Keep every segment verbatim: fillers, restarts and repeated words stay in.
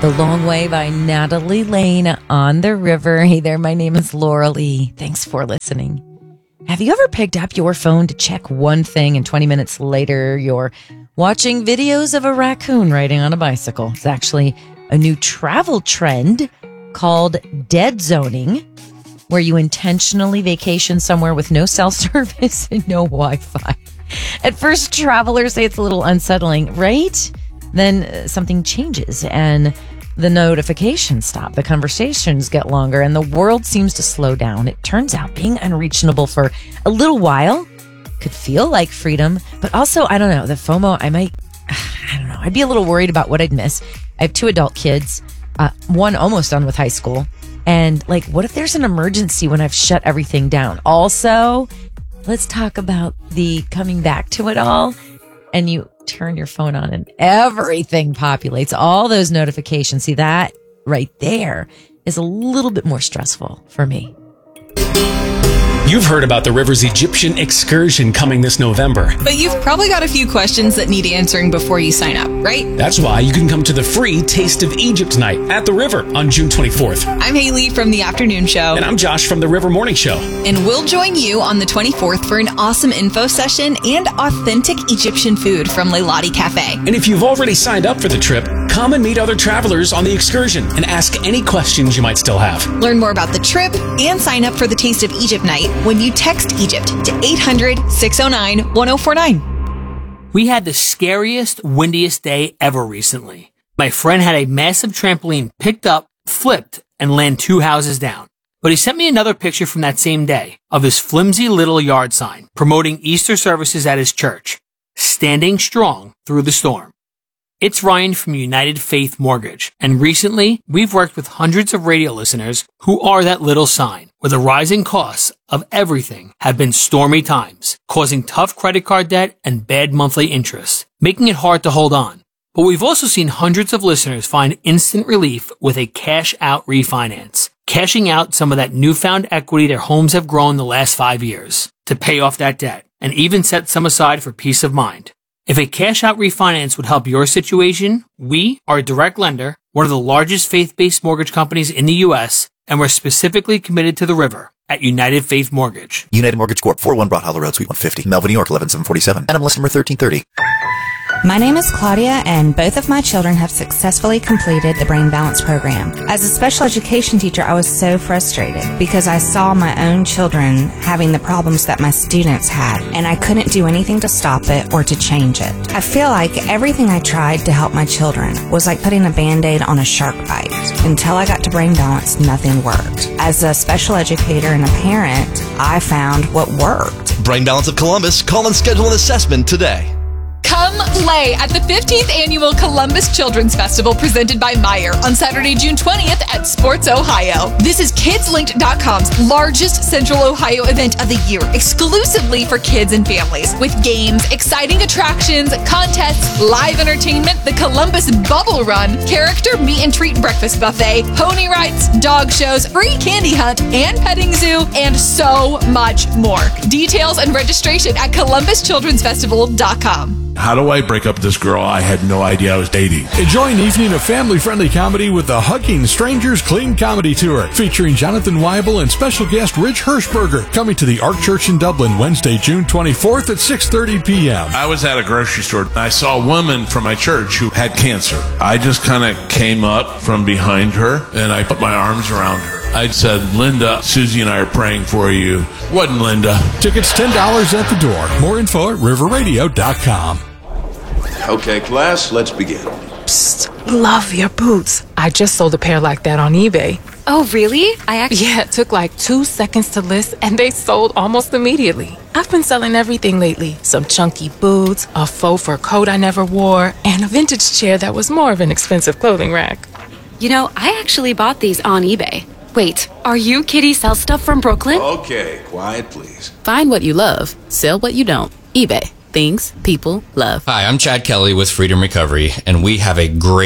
The Long Way by Natalie Lane on the river. Hey there, my name is Laura Lee. Thanks for listening. Have you ever picked up your phone to check one thing and twenty minutes later you're watching videos of a raccoon riding on a bicycle? It's actually a new travel trend called dead zoning, where you intentionally vacation somewhere with no cell service and no Wi-Fi. At first, travelers say it's a little unsettling, right? Then something changes and the notifications stop, the conversations get longer, and the world seems to slow down. It turns out being unreachable for a little while could feel like freedom, but also, I don't know, the FOMO, I might, I don't know, I'd be a little worried about what I'd miss. I have two adult kids, uh, one almost done with high school, and like, what if there's an emergency when I've shut everything down? Also, let's talk about the coming back to it all, and you turn your phone on and everything populates, all those notifications. See, that right there is a little bit more stressful for me. You've heard about the River's Egyptian excursion coming this November. But you've probably got a few questions that need answering before you sign up, right? That's why you can come to the free Taste of Egypt night at the River on June twenty-fourth. I'm Haley from The Afternoon Show. And I'm Josh from the River Morning Show. And we'll join you on the twenty-fourth for an awesome info session and authentic Egyptian food from Leilani Cafe. And if you've already signed up for the trip, come and meet other travelers on the excursion and ask any questions you might still have. Learn more about the trip and sign up for the Taste of Egypt night when you text Egypt to eight hundred, six oh nine, one oh four nine. We had the scariest, windiest day ever recently. My friend had a massive trampoline picked up, flipped, and land two houses down. But he sent me another picture from that same day of his flimsy little yard sign promoting Easter services at his church, standing strong through the storm. It's Ryan from United Faith Mortgage, and recently we've worked with hundreds of radio listeners who are that little sign, where the rising costs of everything have been stormy times, causing tough credit card debt and bad monthly interest, making it hard to hold on. But we've also seen hundreds of listeners find instant relief with a cash-out refinance, cashing out some of that newfound equity their homes have grown the last five years to pay off that debt, and even set some aside for peace of mind. If a cash-out refinance would help your situation, we are a direct lender, one of the largest faith-based mortgage companies in the U S, and we're specifically committed to the river at United Faith Mortgage. United Mortgage Corp, four oh one Broad Hollow Road, Suite one fifty, Melville, New York, eleven seven forty-seven. N M L S number thirteen thirty. My name is Claudia, and both of my children have successfully completed the Brain Balance program. As a special education teacher, I was so frustrated because I saw my own children having the problems that my students had, and I couldn't do anything to stop it or to change it. I feel like everything I tried to help my children was like putting a Band-Aid on a shark bite. Until I got to Brain Balance, nothing worked. As a special educator and a parent, I found what worked. Brain Balance of Columbus, call and schedule an assessment today. Come play at the fifteenth Annual Columbus Children's Festival presented by Meijer on Saturday, June twentieth at Sports Ohio. This is Kids Linked dot com's largest Central Ohio event of the year, exclusively for kids and families. With games, exciting attractions, contests, live entertainment, the Columbus Bubble Run, character meet and treat breakfast buffet, pony rides, dog shows, free candy hunt, and petting zoo, and so much more. Details and registration at Columbus Children's Festival dot com. How do I break up this girl I had no idea I was dating? Enjoy an evening of family-friendly comedy with the Hugging Strangers Clean Comedy Tour, featuring Jonathan Weibel and special guest Rich Hirschberger, coming to the Ark Church in Dublin Wednesday, June twenty-fourth at six thirty p.m. I was at a grocery store. I saw a woman from my church who had cancer. I just kind of came up from behind her, and I put my arms around her. I said, Linda, Susie and I are praying for you. Wasn't Linda. Tickets ten dollars at the door. More info at river radio dot com. Okay, class, let's begin. Psst, love your boots. I just sold a pair like that on eBay. Oh, really? I actually... Yeah, it took like two seconds to list, and they sold almost immediately. I've been selling everything lately. Some chunky boots, a faux fur coat I never wore, and a vintage chair that was more of an expensive clothing rack. You know, I actually bought these on eBay. Wait, are you Kitty Sell Stuff from Brooklyn? Okay, quiet please. Find what you love, sell what you don't. eBay. Things people love. Hi, I'm Chad Kelly with Freedom Recovery, and we have a great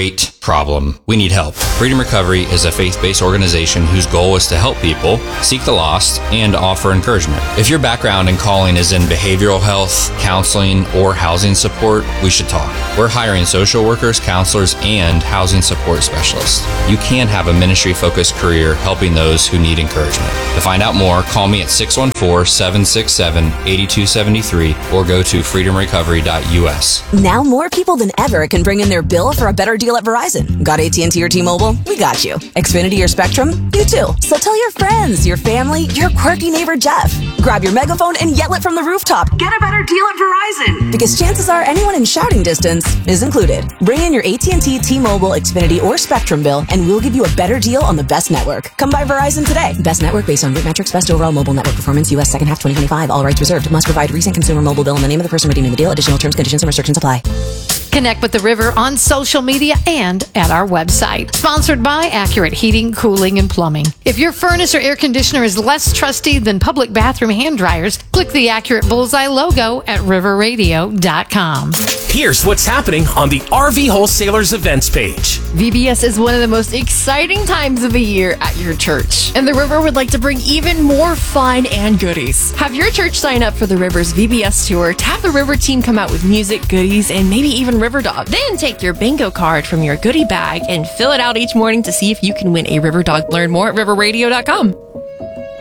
problem. We need help. Freedom Recovery is a faith-based organization whose goal is to help people, seek the lost, and offer encouragement. If your background and calling is in behavioral health, counseling, or housing support, we should talk. We're hiring social workers, counselors, and housing support specialists. You can have a ministry-focused career helping those who need encouragement. To find out more, call me at six one four, seven six seven, eight two seven three or go to freedom recovery dot U S. Now more people than ever can bring in their bill for a better deal at Verizon. Got A T and T or T-Mobile? We got you. Xfinity or Spectrum? You too. So tell your friends, your family, your quirky neighbor Jeff. Grab your megaphone and yell it from the rooftop. Get a better deal at Verizon. Because chances are anyone in shouting distance is included. Bring in your A T and T, T-Mobile, Xfinity, or Spectrum bill and we'll give you a better deal on the best network. Come by Verizon today. Best network based on root metrics, best overall mobile network performance, U S second half twenty twenty-five. All rights reserved. Must provide recent consumer mobile bill and the name of the person redeeming the deal. Additional terms, conditions, and restrictions apply. Connect with the River on social media and at our website. Sponsored by Accurate Heating, Cooling, and Plumbing. If your furnace or air conditioner is less trusty than public bathroom hand dryers, click the Accurate Bullseye logo at river radio dot com. Here's what's happening on the R V Wholesalers events page. V B S is one of the most exciting times of the year at your church, and the River would like to bring even more fun and goodies. Have your church sign up for the River's V B S tour to have the River team come out with music, goodies, and maybe even River Dog. Then take your bingo card from your goodie bag and fill it out each morning to see if you can win a River Dog. Learn more at river radio dot com.